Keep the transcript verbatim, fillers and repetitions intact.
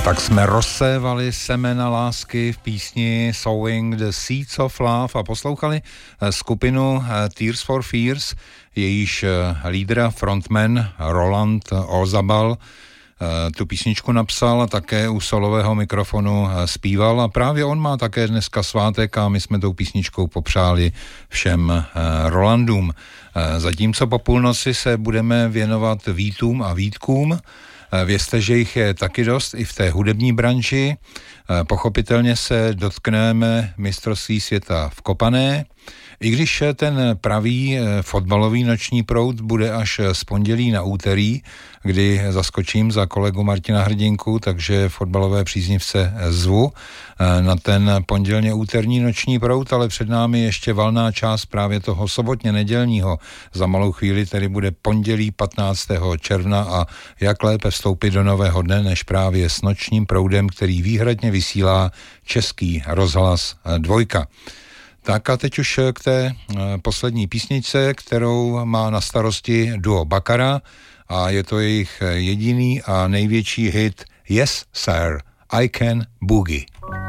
Tak jsme rozsévali semena lásky v písni Sowing the Seeds of Love a poslouchali skupinu Tears for Fears, jejíž lídr, frontman Roland Orzabal tu písničku napsal a také u solového mikrofonu zpíval a právě on má také dneska svátek a my jsme tou písničkou popřáli všem Rolandům. Zatímco po půlnoci se budeme věnovat Vítům a Vítkům. Vězte, že jich je taky dost i v té hudební branži. Pochopitelně se dotkneme mistrovství světa v kopané, i když ten pravý fotbalový noční proud bude až z pondělí na úterý, kdy zaskočím za kolegu Martina Hrdinku, takže fotbalové příznivce zvu na ten pondělně úterní noční proud, ale před námi ještě valná část právě toho sobotně nedělního. Za malou chvíli tedy bude pondělí patnáctého června a jak lépe vstoupit do nového dne, než právě s nočním proudem, který výhradně vysílá Český rozhlas dvojka. Tak a teď už k té poslední písničce, kterou má na starosti duo Bakara a je to jejich jediný a největší hit Yes Sir, I Can Boogie.